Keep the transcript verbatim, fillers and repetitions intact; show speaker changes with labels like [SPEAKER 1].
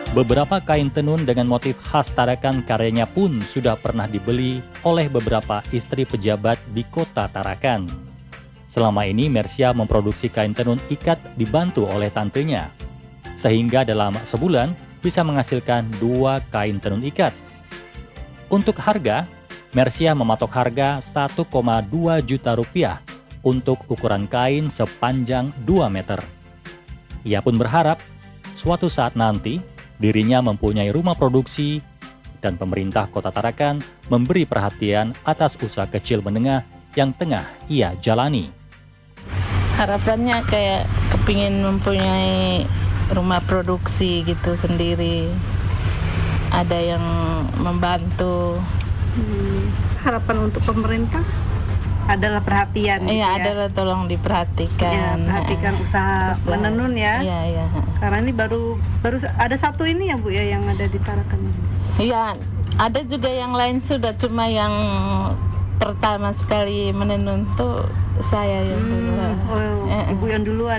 [SPEAKER 1] Beberapa kain tenun dengan motif khas Tarakan karyanya pun sudah pernah dibeli oleh beberapa istri pejabat di kota Tarakan. Selama ini Mersia memproduksi kain tenun ikat dibantu oleh tantenya, sehingga dalam sebulan bisa menghasilkan dua kain tenun ikat. Untuk harga, Mersia mematok harga satu koma dua juta rupiah untuk ukuran kain sepanjang dua meter. Ia pun berharap suatu saat nanti dirinya mempunyai rumah produksi dan pemerintah Kota Tarakan memberi perhatian atas usaha kecil menengah yang tengah ia jalani.
[SPEAKER 2] Harapannya kayak kepingin mempunyai rumah produksi gitu sendiri. Ada yang membantu.
[SPEAKER 3] Hmm, harapan untuk pemerintah adalah perhatian gitu
[SPEAKER 2] Iya,
[SPEAKER 3] ya.
[SPEAKER 2] adalah tolong
[SPEAKER 3] Ya,
[SPEAKER 2] diperhatikan.
[SPEAKER 3] perhatikan usaha,
[SPEAKER 2] Usaha.
[SPEAKER 3] menenun ya.
[SPEAKER 2] Iya, iya.
[SPEAKER 3] Karena ini baru baru ada satu ini ya Bu ya yang ada di Tarakan.
[SPEAKER 2] Iya, ada juga yang lain sudah, cuma yang pertama sekali menenun tuh saya yang dulu.
[SPEAKER 3] Hmm, oh,
[SPEAKER 2] Eh, eh.
[SPEAKER 3] Ibu yang duluan